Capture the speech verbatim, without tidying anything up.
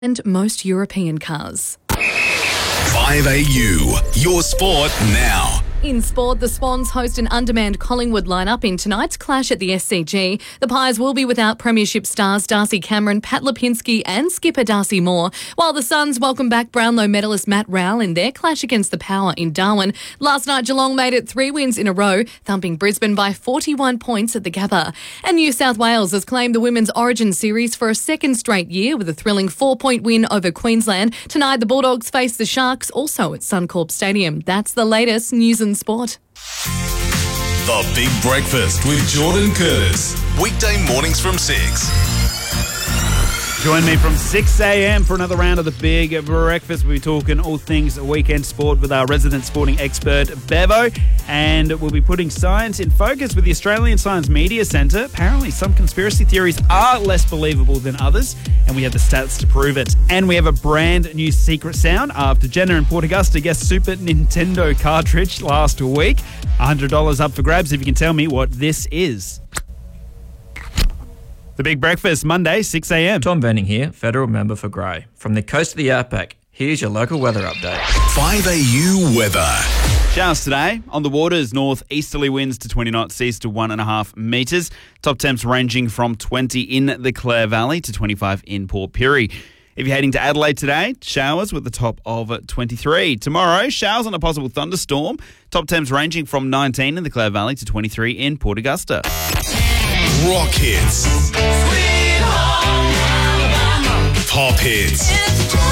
and most European cars. five A U, your sport now. In sport, the Swans host an undermanned Collingwood lineup in tonight's clash at the S C G. The Pies will be without premiership stars Darcy Cameron, Pat Lipinski and skipper Darcy Moore, while the Suns welcome back Brownlow medalist Matt Rowell in their clash against the Power in Darwin. Last night, Geelong made it three wins in a row, thumping Brisbane by forty-one points at the Gabba. And New South Wales has claimed the Women's Origin Series for a second straight year with a thrilling four-point win over Queensland. Tonight, the Bulldogs face the Sharks, also at Suncorp Stadium. That's the latest news and sport. The Big Breakfast with Jordan Curtis. Weekday mornings from six. Join me from six a.m. for another round of the Big Breakfast. We'll be talking all things weekend sport with our resident sporting expert, Bevo. And we'll be putting science in focus with the Australian Science Media Centre. Apparently, some conspiracy theories are less believable than others, and we have the stats to prove it. And we have a brand new secret sound after Jenna and Port Augusta guessed Super Nintendo cartridge last week. one hundred dollars up for grabs if you can tell me what this is. The Big Breakfast, Monday, six a.m. Tom Venning here, federal member for Grey. From the coast of the outback, here's your local weather update. five A U weather. Showers today. On the waters, north-easterly winds to twenty knots, east to one point five metres. Top temps ranging from twenty in the Clare Valley to twenty-five in Port Pirie. If you're heading to Adelaide today, showers with the top of twenty-three. Tomorrow, showers on a possible thunderstorm. Top temps ranging from nineteen in the Clare Valley to twenty-three in Port Augusta. Rock hits. Pop hits.